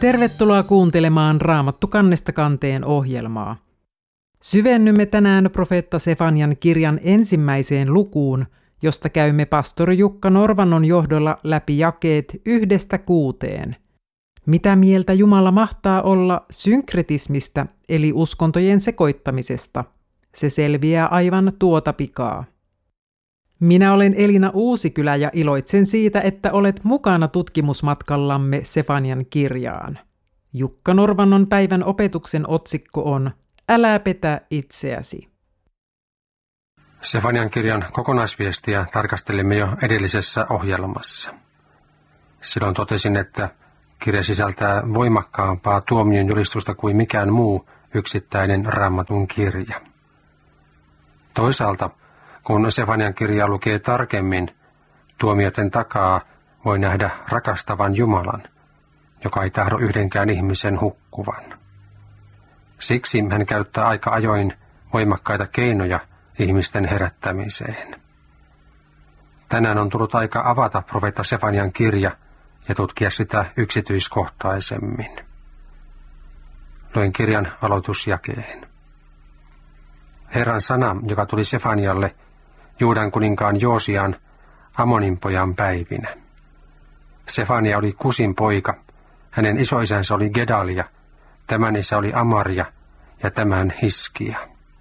Tervetuloa kuuntelemaan Raamattu kannesta kanteen ohjelmaa. Syvennymme tänään profeetta Sefanian kirjan ensimmäiseen lukuun, josta käymme pastori Jukka Norvannon johdolla läpi jakeet 1–6. Mitä mieltä Jumala mahtaa olla synkretismistä eli uskontojen sekoittamisesta? Se selviää aivan tuota pikaa. Minä olen Elina Uusikylä ja iloitsen siitä, että olet mukana tutkimusmatkallamme Sefanian kirjaan. Jukka Norvannon päivän opetuksen otsikko on Älä petä itseäsi. Sefanian kirjan kokonaisviestiä tarkastelimme jo edellisessä ohjelmassa. Silloin totesin, että kirja sisältää voimakkaampaa tuomion julistusta kuin mikään muu yksittäinen Raamatun kirja. Toisaalta, kun Sefanian kirjaa lukee tarkemmin, tuomioiden takaa voi nähdä rakastavan Jumalan, joka ei tahdo yhdenkään ihmisen hukkuvan. Siksi hän käyttää aika ajoin voimakkaita keinoja ihmisten herättämiseen. Tänään on tullut aika avata profeetta Sefanian kirja ja tutkia sitä yksityiskohtaisemmin. Luen kirjan aloitusjakeen. Herran sana, joka tuli Sefanialle Juudan kuninkaan Joosian Amonin pojan päivinä. Sefania oli Kusin poika, hänen isoisänsä oli Gedalia, tämän isä oli Amaria ja tämän Hiskia.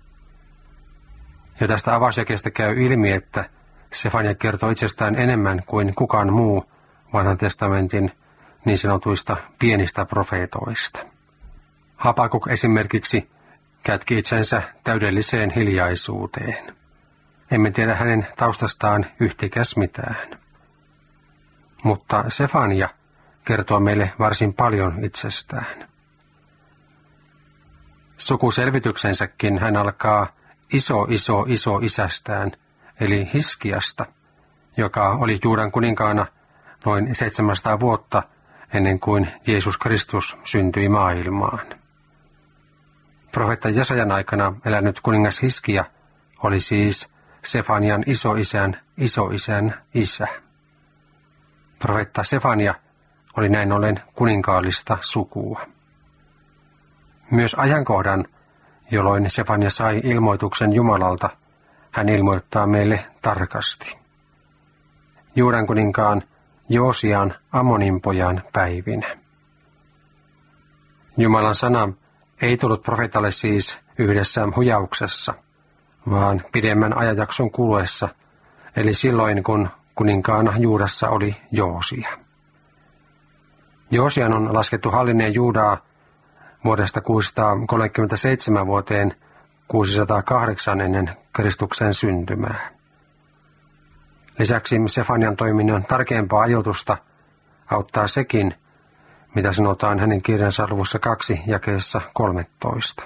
Ja tästä avausjakeesta käy ilmi, että Sefania kertoo itsestään enemmän kuin kukaan muu Vanhan testamentin niin sanotuista pienistä profeetoista. Habakuk esimerkiksi kätki itsensä täydelliseen hiljaisuuteen. Emme tiedä hänen taustastaan yhtikäs mitään. Mutta Sefania kertoo meille varsin paljon itsestään. Sukuselvityksensäkin hän alkaa iso isästään, eli Hiskiasta, joka oli Juudan kuninkaana noin 700 vuotta ennen kuin Jeesus Kristus syntyi maailmaan. Profeetta Jesajan aikana elänyt kuningas Hiskia oli siis Sefanian isoisän isä. Profeetta Sefania oli näin ollen kuninkaallista sukua. Myös ajankohdan, jolloin Sefania sai ilmoituksen Jumalalta, hän ilmoittaa meille tarkasti. Juudan kuninkaan Joosian Amonin pojan päivinä. Jumalan sana ei tullut profeetalle siis yhdessä hujauksessa, vaan pidemmän ajanjakson kuluessa, eli silloin kun kuninkaana Juudassa oli Joosia. Joosian on laskettu hallinneen Juudaa vuodesta 637 vuoteen 608 ennen Kristuksen syntymää. Lisäksi Sefanian toiminnan tarkempaa ajoitusta auttaa sekin, mitä sanotaan hänen kirjansa luvussa 2 jakeessa 13.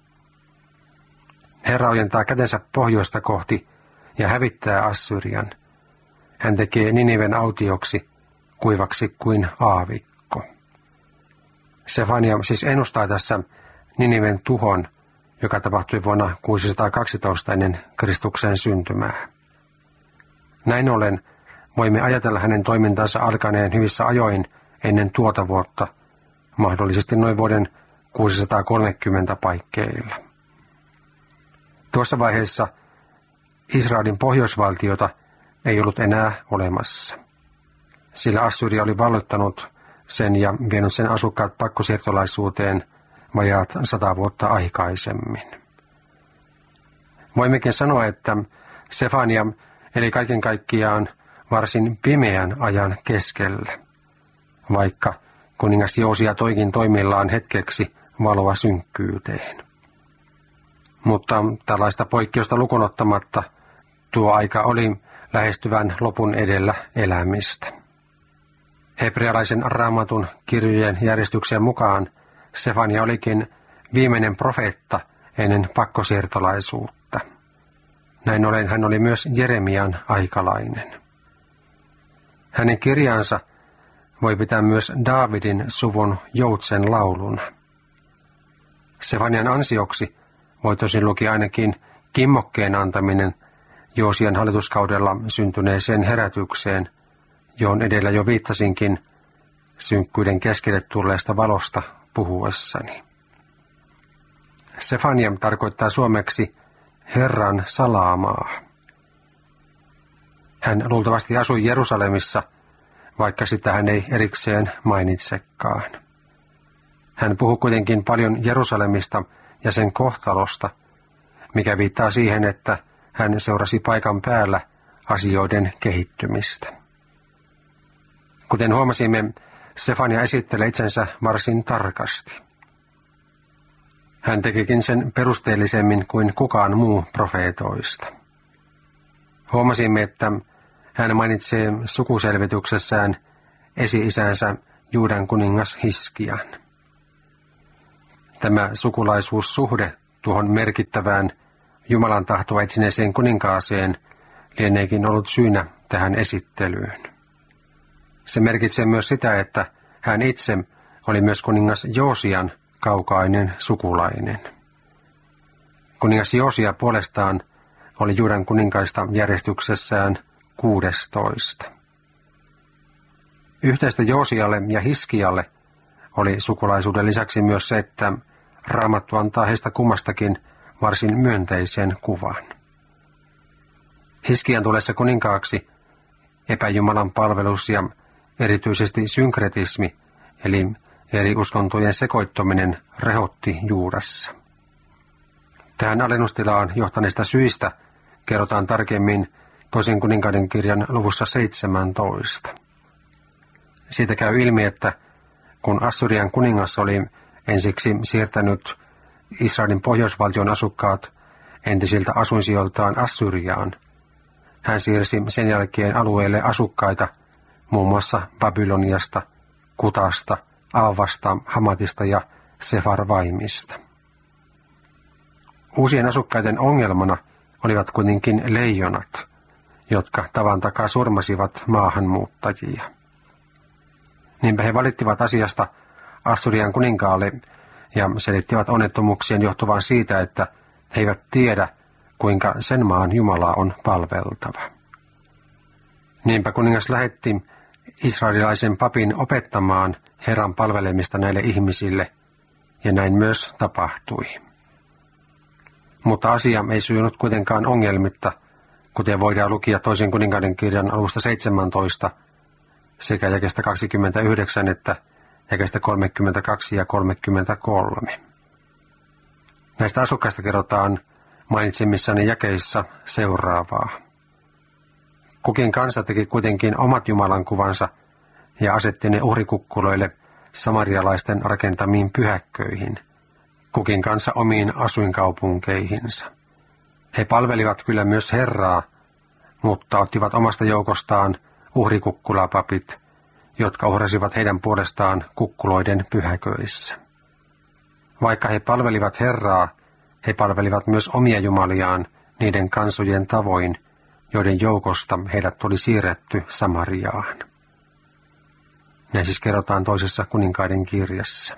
Herra ojentaa kätensä pohjoista kohti ja hävittää Assyrian. Hän tekee Niniven autioksi, kuivaksi kuin aavikko. Sefania siis ennustaa tässä Niniven tuhon, joka tapahtui vuonna 612 ennen Kristuksen syntymää. Näin ollen voimme ajatella hänen toimintansa alkaneen hyvissä ajoin ennen tuota vuotta, mahdollisesti noin vuoden 630 paikkeilla. Tuossa vaiheessa Israelin pohjoisvaltiota ei ollut enää olemassa, sillä Assyria oli valloittanut sen ja vienyt sen asukkaat pakkosiirtolaisuuteen vajaat 100 vuotta aikaisemmin. Voimmekin sanoa, että Sefania eli kaiken kaikkiaan varsin pimeän ajan keskellä, vaikka kuningas Joosia toikin toimillaan hetkeksi valoa synkkyyteen. Mutta tällaista poikkeusta lukunottamatta tuo aika oli lähestyvän lopun edellä elämistä. Hebrealaisen Raamatun kirjojen järjestyksen mukaan Sefania olikin viimeinen profeetta ennen pakkosiirtolaisuutta. Näin ollen hän oli myös Jeremian aikalainen. Hänen kirjaansa voi pitää myös Daavidin suvun joutsen lauluna. Sefanian ansioksi voi tosin lukea ainakin kimmokkeen antaminen Joosian hallituskaudella syntyneeseen herätykseen, johon edellä jo viittasinkin, synkkyyden keskelle tulleesta valosta puhuessani. Sefania tarkoittaa suomeksi Herran salaamaa. Hän luultavasti asui Jerusalemissa, vaikka sitä hän ei erikseen mainitsekaan. Hän puhui kuitenkin paljon Jerusalemista ja sen kohtalosta, mikä viittaa siihen, että hän seurasi paikan päällä asioiden kehittymistä. Kuten huomasimme, Sefania esittelee itsensä varsin tarkasti. Hän tekikin sen perusteellisemmin kuin kukaan muu profeetoista. Huomasimme, että hän mainitsee sukuselvityksessään esi-isänsä Juudan kuningas Hiskian. Tämä sukulaisuussuhde tuohon merkittävään Jumalan tahtoa etsineeseen kuninkaaseen lieneekin ollut syynä tähän esittelyyn. Se merkitsee myös sitä, että hän itse oli myös kuningas Joosian kaukainen sukulainen. Kuningas Joosia puolestaan oli Juudan kuninkaista järjestyksessään 16. Yhteistä Joosialle ja Hiskialle oli sukulaisuuden lisäksi myös se, että Raamattu antaa heistä kummastakin varsin myönteisen kuvan. Hiskian tullessa kuninkaaksi epäjumalan palvelus ja erityisesti synkretismi, eli eri uskontojen sekoittuminen, rehotti Juudassa. Tähän alennustilaan johtaneista syistä kerrotaan tarkemmin toisen kuninkaiden kirjan luvussa 17. Siitä käy ilmi, että kun Assyrian kuningas oli ensiksi siirtänyt Israelin pohjoisvaltion asukkaat entisiltä asuinsijoiltaan Assyriaan, hän siirsi sen jälkeen alueelle asukkaita muun muassa Babyloniasta, Kutasta, Avvasta, Hamatista ja Sefarvaimista. Uusien asukkaiden ongelmana olivat kuitenkin leijonat, jotka tavan takaa surmasivat maahanmuuttajia. Niinpä he valittivat asiasta Assyrian kuninkaalle ja selittivät onnettomuuksien johtuvan siitä, että he eivät tiedä, kuinka sen maan Jumalaa on palveltava. Niinpä kuningas lähetti israelilaisen papin opettamaan Herran palvelemista näille ihmisille, ja näin myös tapahtui. Mutta asia ei sujunut kuitenkaan ongelmitta, kuten voidaan lukea toisen kuninkaiden kirjan alusta 17, sekä jakeesta 29 että jakeesta 32 ja 33. Näistä asukkaista kerrotaan mainitsemissani jakeissa seuraavaa. Kukin kansa teki kuitenkin omat Jumalan kuvansa ja asetti ne uhrikukkuloille samarialaisten rakentamiin pyhäkköihin, kukin kansa omiin asuinkaupunkeihinsa. He palvelivat kyllä myös Herraa, mutta ottivat omasta joukostaan uhrikukkulapapit, jotka uhrasivat heidän puolestaan kukkuloiden pyhäköissä. Vaikka he palvelivat Herraa, he palvelivat myös omia jumaliaan niiden kansojen tavoin, joiden joukosta heidät oli siirretty Samariaan. Näin siis kerrotaan toisessa kuninkaiden kirjassa.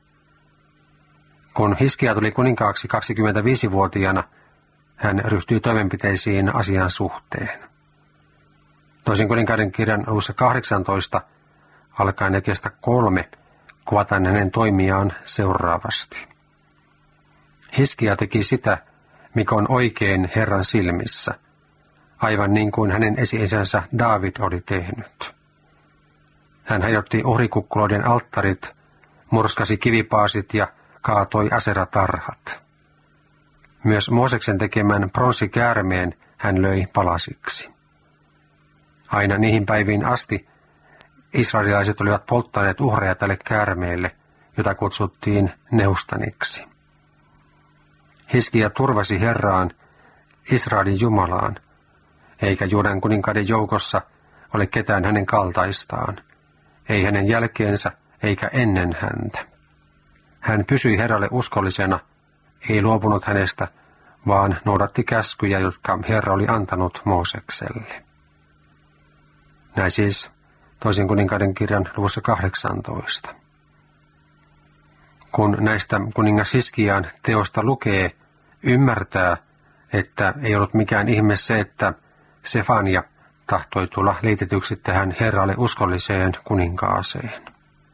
Kun Hiskia tuli kuninkaaksi 25-vuotiaana, hän ryhtyi toimenpiteisiin asian suhteen. Toisen kuninkaiden kirjan luvussa 18, alkaen jakeesta 3, kuvataan hänen toimiaan seuraavasti. Hiskia teki sitä, mikä on oikein Herran silmissä, aivan niin kuin hänen esi-isänsä Daavid oli tehnyt. Hän hajotti uhrikukkuloiden alttarit, murskasi kivipaasit ja kaatoi aseratarhat. Myös Mooseksen tekemän pronssikäärmeen hän löi palasiksi. Aina niihin päiviin asti israelilaiset olivat polttaneet uhreja tälle käärmeelle, jota kutsuttiin Neustaniksi. Hiskia turvasi Herraan, Israelin Jumalaan, eikä Juudan kuninkaiden joukossa ole ketään hänen kaltaistaan, ei hänen jälkeensä eikä ennen häntä. Hän pysyi Herralle uskollisena, ei luopunut hänestä, vaan noudatti käskyjä, jotka Herra oli antanut Moosekselle. Näin siis toisen kuninkaiden kirjan luvussa 18. Kun näistä kuningas Hiskiaan teosta lukee, ymmärtää, että ei ollut mikään ihme se, että Sefania tahtoi tulla liitetyksi tähän Herralle uskolliseen kuninkaaseen.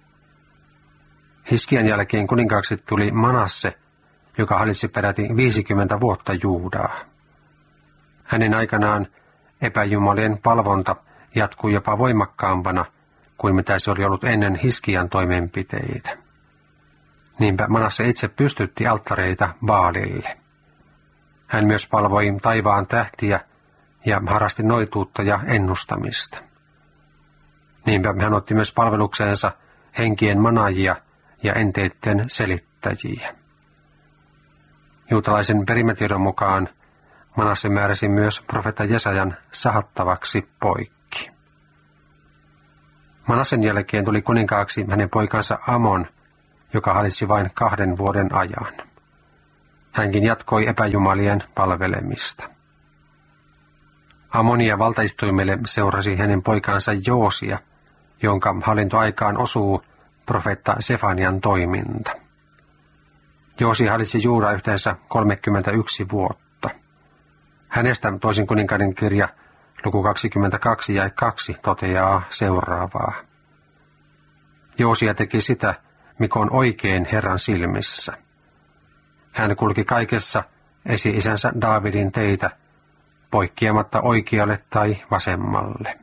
Hiskian jälkeen kuninkaaksi tuli Manasse, joka hallitsi peräti 50 vuotta Juudaa. Hänen aikanaan epäjumalien palvonta jatkui jopa voimakkaampana kuin mitä se oli ollut ennen Hiskian toimenpiteitä. Niinpä Manasse itse pystytti alttareita Baalille. Hän myös palvoi taivaan tähtiä ja harrasti noituutta ja ennustamista. Niinpä hän otti myös palvelukseensa henkien manaajia ja enteiden selittäjiä. Juutalaisen perimätiedon mukaan Manasse määräsi myös profeetta Jesajan sahattavaksi poikki. Manassen jälkeen tuli kuninkaaksi hänen poikansa Amon, joka hallitsi vain 2 vuoden ajan. Hänkin jatkoi epäjumalien palvelemista. Amonia valtaistuimelle seurasi hänen poikansa Joosia, jonka hallintoaikaan osuu profeetta Sefanian toiminta. Joosia hallitsi Juudaa yhteensä 31 vuotta. Hänestä toisen kuninkaiden kirja luku 22 ja 2 toteaa seuraavaa. Joosia teki sitä, mikä on oikein Herran silmissä. Hän kulki kaikessa esi-isänsä Daavidin teitä, poikkeamatta oikealle tai vasemmalle.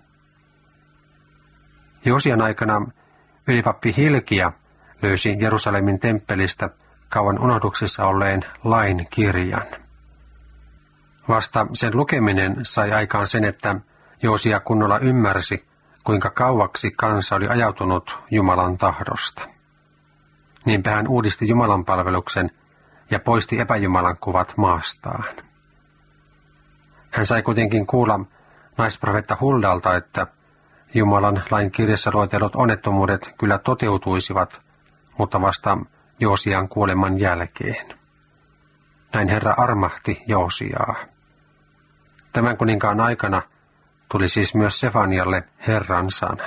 Joosian aikana ylipappi Hilkia löysi Jerusalemin temppelistä kauan unohduksissa olleen lain kirjan. Vasta sen lukeminen sai aikaan sen, että Joosia kunnolla ymmärsi, kuinka kauaksi kansa oli ajautunut Jumalan tahdosta. Niinpä hän uudisti Jumalan palveluksen ja poisti epäjumalan kuvat maastaan. Hän sai kuitenkin kuulla naisprofeetta Huldalta, että Jumalan lain kirjassa luetellut onnettomuudet kyllä toteutuisivat, mutta vasta Joosian kuoleman jälkeen. Näin Herra armahti Joosiaa. Tämän kuninkaan aikana tuli siis myös Sefanialle Herran sana.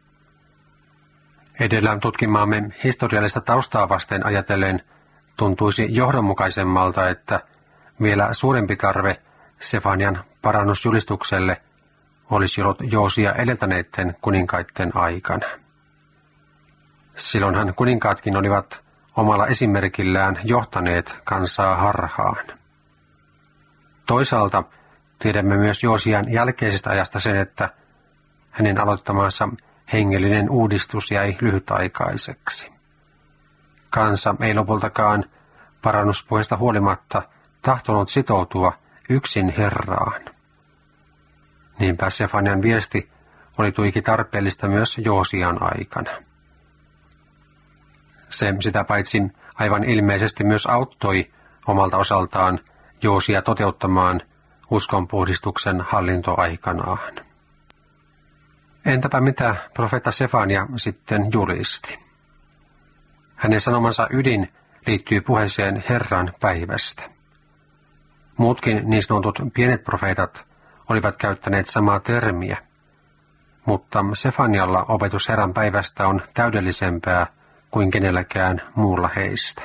Edellä tutkimaamme historiallista taustaa vasten ajatellen tuntuisi johdonmukaisemmalta, että vielä suurempi tarve Sefanian parannusjulistukselle olisi ollut Joosia edeltäneiden kuninkaiden aikana. Silloinhan kuninkaatkin olivat omalla esimerkillään johtaneet kansaa harhaan. Toisaalta tiedämme myös Joosian jälkeisestä ajasta sen, että hänen aloittamansa hengellinen uudistus jäi lyhytaikaiseksi. Kansa ei lopultakaan parannuspuheesta huolimatta tahtonut sitoutua yksin Herraan. Niinpä Sefanian viesti oli tuiki tarpeellista myös Joosian aikana. Se sitä paitsi aivan ilmeisesti myös auttoi omalta osaltaan Joosia toteuttamaan uskonpuhdistuksen hallintoaikanaan. Entäpä mitä profeetta Sefania sitten julisti? Hänen sanomansa ydin liittyy puheeseen Herran päivästä. Muutkin niin sanotut pienet profeetat olivat käyttäneet samaa termiä, mutta Sefanialla opetus Herran päivästä on täydellisempää kuin kenelläkään muulla heistä.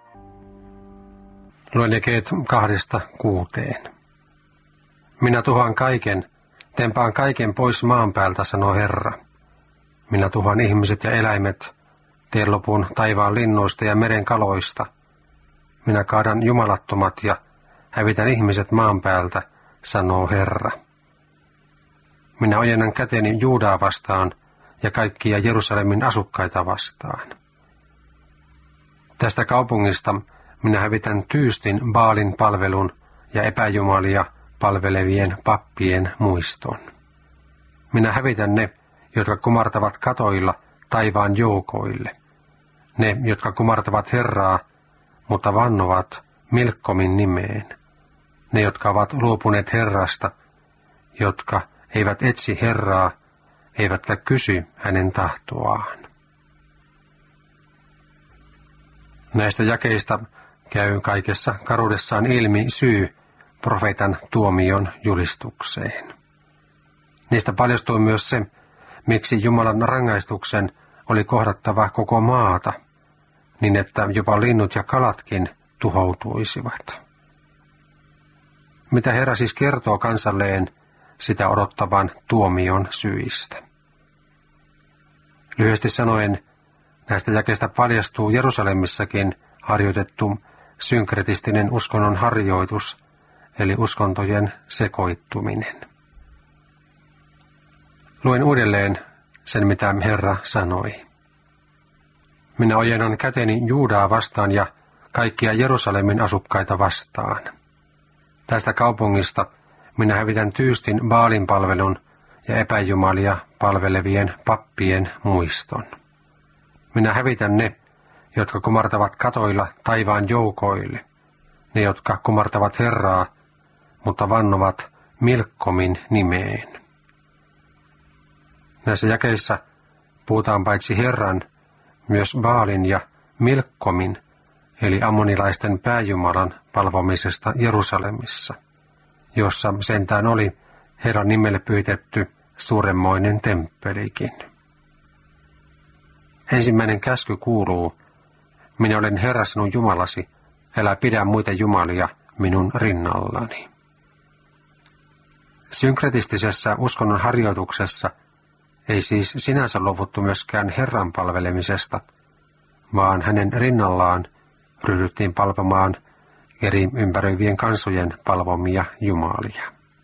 Luen jakeet 2-6. Minä tuhoan kaiken, tempaan kaiken pois maan päältä, sanoo Herra. Minä tuhoan ihmiset ja eläimet, teen lopun taivaan linnuista ja meren kaloista. Minä kaadan jumalattomat ja hävitän ihmiset maan päältä, sanoo Herra. Minä ojennan käteni Juudaa vastaan ja kaikkia Jerusalemin asukkaita vastaan. Tästä kaupungista minä hävitän tyystin Baalin palvelun ja epäjumalia palvelevien pappien muiston. Minä hävitän ne, jotka kumartavat katoilla taivaan joukoille. Ne, jotka kumartavat Herraa, mutta vannovat Milkkomin nimeen. Ne, jotka ovat luopuneet Herrasta, jotka eivät etsi Herraa, eivätkä kysy hänen tahtoaan. Näistä jakeista käy kaikessa karuudessaan ilmi syy profeetan tuomion julistukseen. Niistä paljastui myös se, miksi Jumalan rangaistuksen oli kohdattava koko maata, niin että jopa linnut ja kalatkin tuhoutuisivat. Mitä Herra siis kertoo kansalleen sitä odottavan tuomion syistä? Lyhyesti sanoen, Näistä jakeista paljastuu Jerusalemissakin harjoitettu synkretistinen uskonnon harjoitus, eli uskontojen sekoittuminen. Luen uudelleen sen, mitä Herra sanoi. Minä ojennan käteni Juudaa vastaan ja kaikkia Jerusalemin asukkaita vastaan. Tästä kaupungista minä hävitän tyystin Baalin palvelun ja epäjumalia palvelevien pappien muiston. Minä hävitän ne, jotka kumartavat katoilla taivaan joukoille, ne, jotka kumartavat Herraa, mutta vannovat Milkkomin nimeen. Näissä jakeissa puhutaan paitsi Herran, myös Baalin ja Milkkomin, eli ammonilaisten pääjumalan palvomisesta Jerusalemissa, jossa sentään oli Herran nimelle pyhitetty suuremmoinen temppelikin. Ensimmäinen käsky kuuluu, minä olen Herra sinun Jumalasi, älä pidä muita jumalia minun rinnallani. Synkretistisessä uskonnon harjoituksessa ei siis sinänsä luovuttu myöskään Herran palvelemisesta, vaan hänen rinnallaan ryhdyttiin palvomaan eri ympäröivien kansojen palvomia jumalia.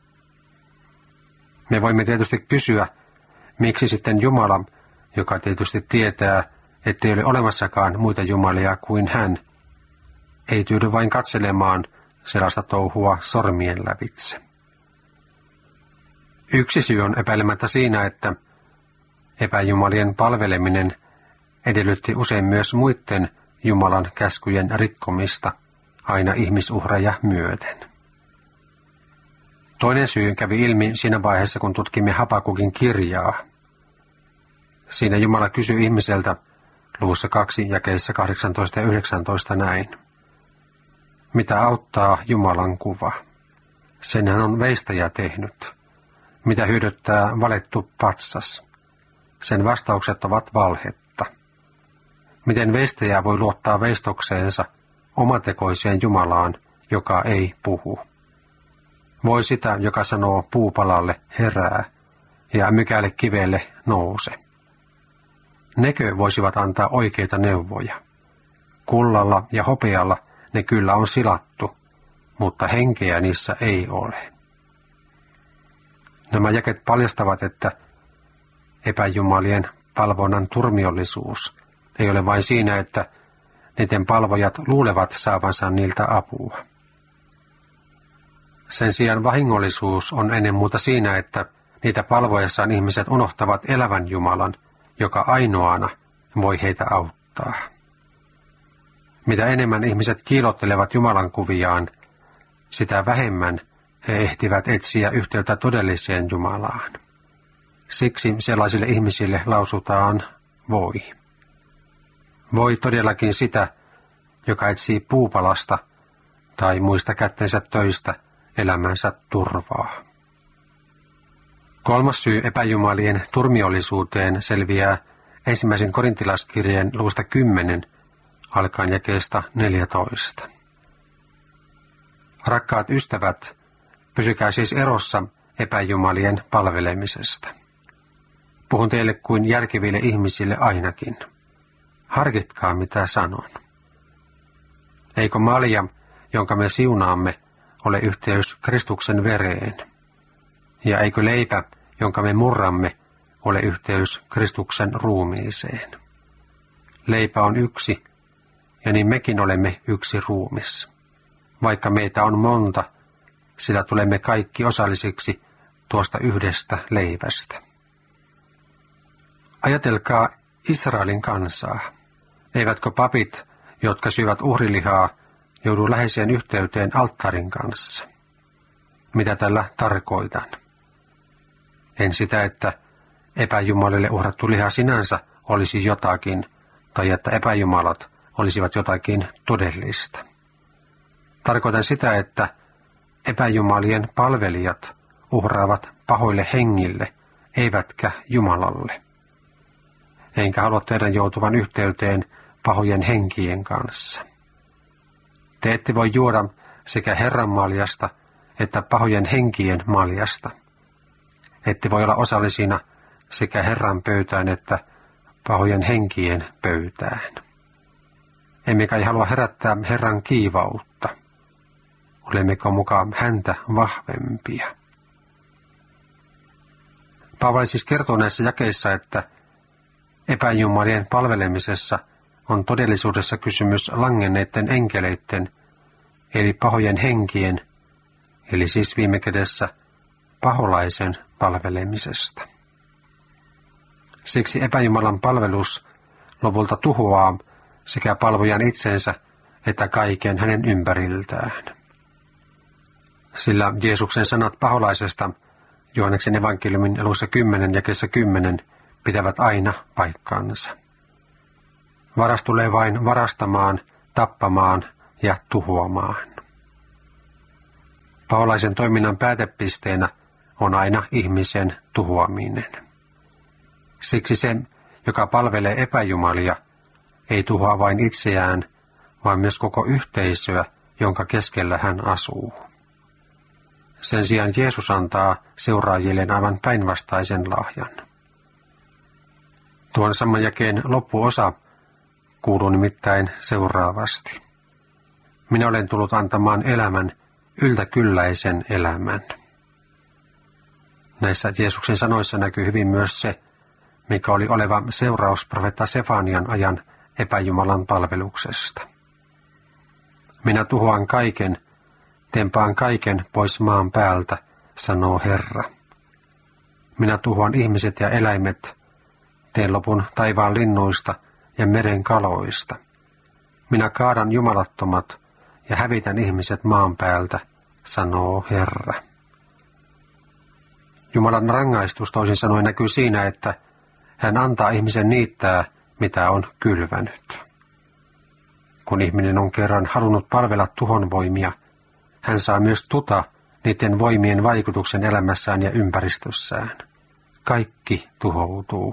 Me voimme tietysti kysyä, miksi sitten Jumala, joka tietysti tietää, ettei ole olemassakaan muita jumalia kuin hän, ei tyydy vain katselemaan sellaista touhua sormien lävitse. Yksi syy on epäilemättä siinä, että epäjumalien palveleminen edellytti usein myös muiden Jumalan käskyjen rikkomista aina ihmisuhreja myöten. Toinen syy kävi ilmi siinä vaiheessa, kun tutkimme Habakukin kirjaa. Siinä Jumala kysyi ihmiseltä luvussa 2 jakeissa 18 ja 19 näin. Mitä auttaa Jumalan kuva? Sen hän on veistäjä tehnyt. Mitä hyödyttää valettu patsas? Sen vastaukset ovat valhetta. Miten veistäjä voi luottaa veistokseensa omatekoiseen Jumalaan, joka ei puhu? Voi sitä, joka sanoo puupalalle herää ja mykälle kivelle nouse. Nekö voisivat antaa oikeita neuvoja? Kullalla ja hopealla ne kyllä on silattu, mutta henkeä niissä ei ole. Nämä jaket paljastavat, että epäjumalien palvonnan turmiollisuus ei ole vain siinä, että niiden palvojat luulevat saavansa niiltä apua. Sen sijaan vahingollisuus on ennen muuta siinä, että niitä palvoessaan ihmiset unohtavat elävän Jumalan, joka ainoana voi heitä auttaa. Mitä enemmän ihmiset kiilottelevat Jumalan kuviaan, sitä vähemmän he ehtivät etsiä yhteyttä todelliseen Jumalaan. Siksi sellaisille ihmisille lausutaan voi. Voi todellakin sitä, joka etsii puupalasta tai muista kättensä töistä elämänsä turvaa. Kolmas syy epäjumalien turmiollisuuteen selviää 1. Korintilaiskirjeen luvusta 10 alkaen jakeesta 14. Rakkaat ystävät, pysykää siis erossa epäjumalien palvelemisesta. Puhun teille kuin järkeville ihmisille ainakin. Harkitkaa, mitä sanon. Eikö malja, jonka me siunaamme, ole yhteys Kristuksen vereen? Ja eikö leipä, jonka me murramme, ole yhteys Kristuksen ruumiiseen? Leipä on yksi, ja niin mekin olemme yksi ruumis. Vaikka meitä on monta, sillä tulemme kaikki osallisiksi tuosta yhdestä leivästä. Ajatelkaa Israelin kansaa. Eivätkö papit, jotka syövät uhrilihaa, joudu läheiseen yhteyteen alttarin kanssa? Mitä tällä tarkoitan? En sitä, että epäjumalille uhrattu liha sinänsä olisi jotakin, tai että epäjumalat olisivat jotakin todellista. Tarkoitan sitä, että epäjumalien palvelijat uhraavat pahoille hengille, eivätkä Jumalalle. Enkä halua teidän joutuvan yhteyteen pahojen henkien kanssa. Te ette voi juoda sekä Herran maljasta että pahojen henkien maljasta. Ette voi olla osallisina sekä Herran pöytään että pahojen henkien pöytään. Emme kai halua herättää Herran kiivautta. Olemmeko mukaan häntä vahvempia? Paavali siis kertoo näissä jakeissa, että epäjumalien palvelemisessa on todellisuudessa kysymys langenneiden enkeleiden, eli pahojen henkien, eli siis viime kädessä paholaisen palvelemisesta. Siksi epäjumalan palvelus lopulta tuhoaa sekä palvojan itsensä että kaiken hänen ympäriltään. Sillä Jeesuksen sanat paholaisesta Johanneksen evankeliumin alussa 10 jakeessa 10 pitävät aina paikkansa. Varas tulee vain varastamaan, tappamaan ja tuhoamaan. Paholaisen toiminnan päätepisteenä on aina ihmisen tuhoaminen. Siksi se, joka palvelee epäjumalia, ei tuhoa vain itseään, vaan myös koko yhteisöä, jonka keskellä hän asuu. Sen sijaan Jeesus antaa seuraajilleen aivan päinvastaisen lahjan. Tuon saman jakeen loppuosa kuuluu nimittäin seuraavasti. Minä olen tullut antamaan elämän, yltäkylläisen elämän. Näissä Jeesuksen sanoissa näkyy hyvin myös se, mikä oli oleva seuraus profeetta Sefanian ajan epäjumalan palveluksesta. Minä tuhoan kaiken, tempaan kaiken pois maan päältä, sanoo Herra. Minä tuhoan ihmiset ja eläimet, teen lopun taivaan linnuista ja meren kaloista. Minä kaadan jumalattomat ja hävitän ihmiset maan päältä, sanoo Herra. Jumalan rangaistus toisin sanoen näkyy siinä, että hän antaa ihmisen niittää, mitä on kylvänyt. Kun ihminen on kerran halunnut palvella tuhon voimia, hän saa myös niiden voimien vaikutuksen elämässään ja ympäristössään. Kaikki tuhoutuu.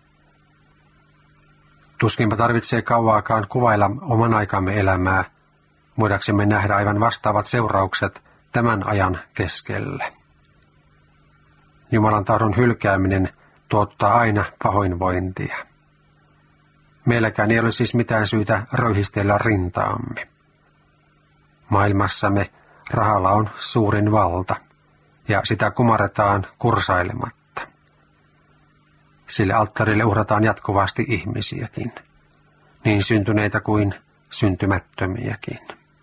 Tuskinpa tarvitsee kauaakaan kuvailla oman aikamme elämää, voidaksemme nähdä aivan vastaavat seuraukset tämän ajan keskellä. Jumalan tahdon hylkääminen tuottaa aina pahoinvointia. Meilläkään ei ole siis mitään syytä röyhistellä rintaamme. Maailmassamme rahalla on suurin valta, ja sitä kumarretaan kursailematta. Sille alttarille uhrataan jatkuvasti ihmisiäkin, niin syntyneitä kuin syntymättömiäkin.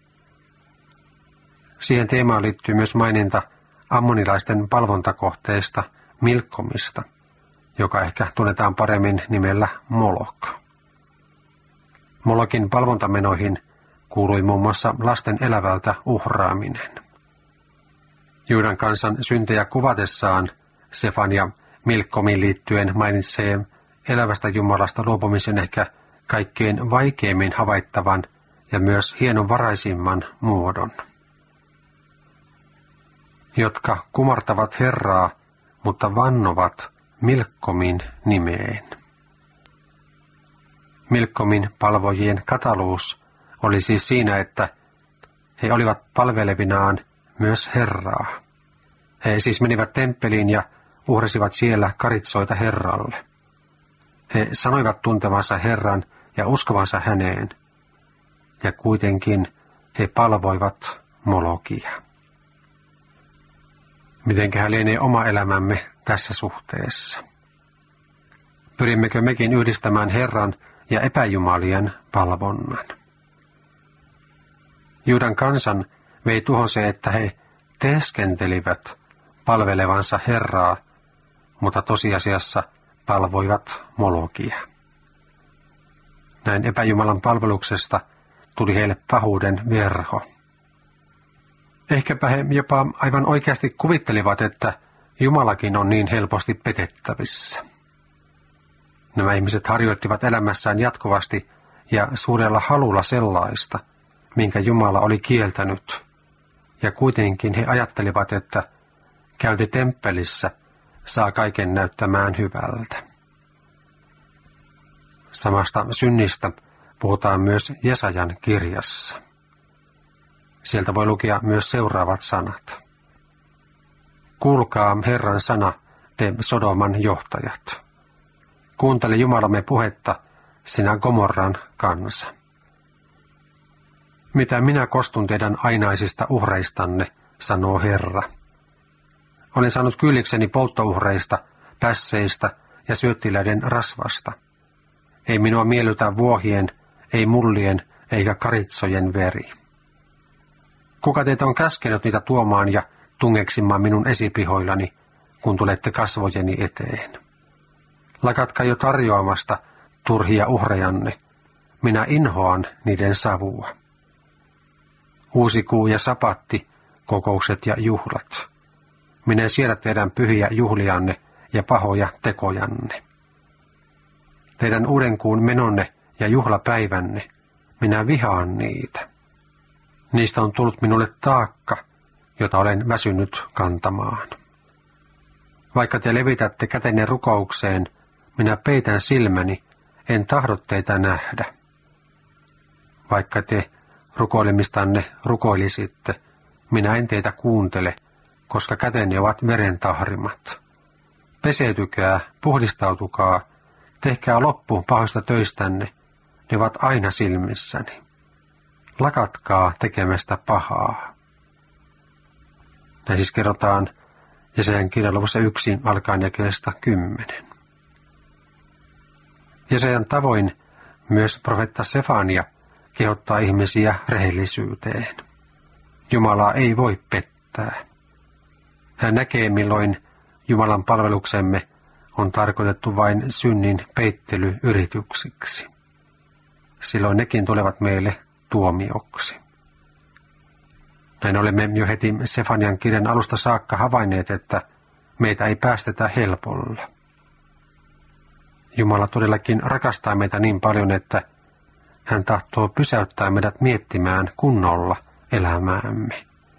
Siihen teemaan liittyy myös maininta ammonilaisten palvontakohteesta Milkomista, joka ehkä tunnetaan paremmin nimellä Molok. Molokin palvontamenoihin kuului muun muassa lasten elävältä uhraaminen. Juudan kansan syntejä kuvatessaan Sefania Milkomiin liittyen mainitsee elävästä Jumalasta luopumisen ehkä kaikkein vaikeimmin havaittavan ja myös hienovaraisimman muodon. Jotka kumartavat Herraa, mutta vannovat Milkomin nimeen. Milkomin palvojien kataluus oli siis siinä, että he olivat palvelevinaan myös Herraa. He siis menivät temppeliin ja uhrasivat siellä karitsoita Herralle. He sanoivat tuntevansa Herran ja uskovansa häneen, ja kuitenkin he palvoivat Molokia. Mitenköhän lienee oma elämämme tässä suhteessa? Pyrimmekö mekin yhdistämään Herran ja epäjumalien palvonnan? Juudan kansan vei tuhon se, että he teeskentelivät palvelevansa Herraa, mutta tosiasiassa palvoivat Molokia. Näin epäjumalan palveluksesta tuli heille pahuuden verho. Ehkäpä he jopa aivan oikeasti kuvittelivat, että Jumalakin on niin helposti petettävissä. Nämä ihmiset harjoittivat elämässään jatkuvasti ja suurella halulla sellaista, minkä Jumala oli kieltänyt, ja kuitenkin he ajattelivat, että käynti temppelissä saa kaiken näyttämään hyvältä. Samasta synnistä puhutaan myös Jesajan kirjassa. Sieltä voi lukea myös seuraavat sanat. Kuulkaa Herran sana, te Sodoman johtajat. Kuuntele Jumalamme puhetta, sinä Gomorran kansa. Mitä minä kostun teidän ainaisista uhreistanne, sanoo Herra. Olen saanut kyllikseni polttouhreista, pässeistä ja syöttiläiden rasvasta. Ei minua miellytä vuohien, ei mullien eikä karitsojen veri. Kuka teitä on käskenyt niitä tuomaan ja tungeksimaan minun esipihoillani, kun tulette kasvojeni eteen? Lakatkaa jo tarjoamasta turhia uhrejanne, minä inhoan niiden savua. Uusikuu ja sapatti, kokoukset ja juhlat. Minä en siedä teidän pyhiä juhlianne ja pahoja tekojanne. Teidän uudenkuun menonne ja juhlapäivänne, minä vihaan niitä. Niistä on tullut minulle taakka, jota olen väsynyt kantamaan. Vaikka te levitätte kätenne rukoukseen, minä peitän silmäni, en tahdo teitä nähdä. Vaikka te rukoilemistanne rukoilisitte, minä en teitä kuuntele, koska kätenne ovat veren tahrimat. Peseytykää, puhdistautukaa, tehkää loppu pahoista töistänne, ne ovat aina silmissäni. Lakatkaa tekemästä pahaa. Näin siis kerrotaan Jesajan kirjan luvussa 1 alkaen jakeesta 10. Jesajan tavoin myös profeetta Sefania kehottaa ihmisiä rehellisyyteen. Jumalaa ei voi pettää. Hän näkee, milloin Jumalan palveluksemme on tarkoitettu vain synnin peittelyyrityksiksi. Silloin nekin tulevat meille tuomioksi. Näin olemme jo heti Sefanian kirjan alusta saakka havainneet, että meitä ei päästetä helpolla. Jumala todellakin rakastaa meitä niin paljon, että hän tahtoo pysäyttää meidät miettimään kunnolla elämäämme.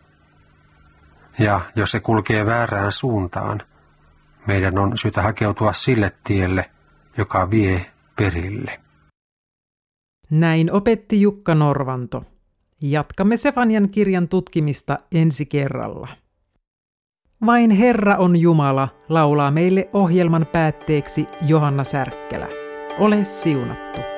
Ja jos se kulkee väärään suuntaan, meidän on syytä hakeutua sille tielle, joka vie perille. Näin opetti Jukka Norvanto. Jatkamme Sefanian kirjan tutkimista ensi kerralla. Vain Herra on Jumala, laulaa meille ohjelman päätteeksi Johanna Särkkälä. Ole siunattu.